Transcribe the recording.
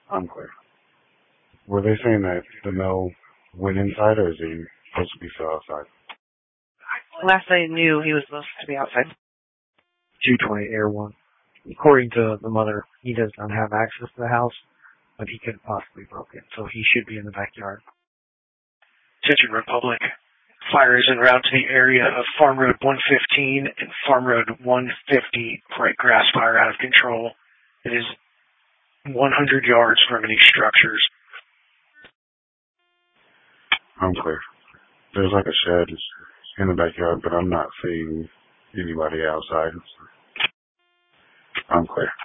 I'm clear. Were they saying that the mail went inside, or is he supposed to be still outside? Last I knew, he was supposed to be outside. 220 Air 1. According to the mother, he does not have access to the house, but he could possibly broke in, so he should be in the backyard. Attention Republic. Fire is en route to the area of Farm Road 115 and Farm Road 150 for a grass fire out of control. It is 100 yards from any structures. I'm clear. There's like a shed in the backyard, but I'm not seeing anybody outside. I'm clear.